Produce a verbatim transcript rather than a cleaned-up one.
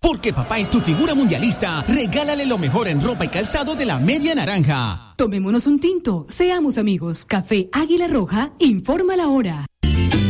Porque papá es tu figura mundialista, regálale lo mejor en ropa y calzado de la Media Naranja. Tomémonos un tinto, seamos amigos. Café Águila Roja, informa la hora.